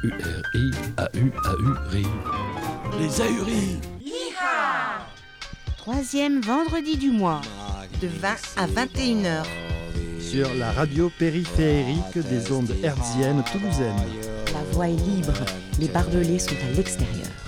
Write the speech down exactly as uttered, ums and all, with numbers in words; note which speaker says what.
Speaker 1: U R I A U A U R I. Les ahuris.
Speaker 2: Troisième vendredi du mois,
Speaker 3: de vingt à vingt et une heures.
Speaker 4: Sur la radio périphérique des ondes hertziennes toulousaines.
Speaker 2: la voie est libre, les barbelés sont à l'extérieur.